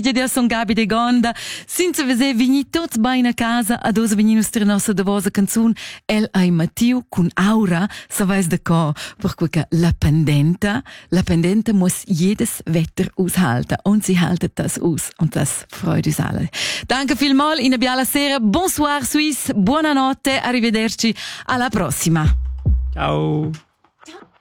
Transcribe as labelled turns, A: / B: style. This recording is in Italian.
A: di Son Gabi de Gonda. Senza vese vini tots bene a casa, ad osa veni nostra nostra davosa canzun, el ai Mattiu con Aura, sa vais de co, perché la pendente muss jedes Wetter aushalten und sie haltet das aus und das freut uns alle. Danke vielmals, in biala sera, bonsoir Suisse, buonanotte, arrivederci, alla prossima.
B: Ciao.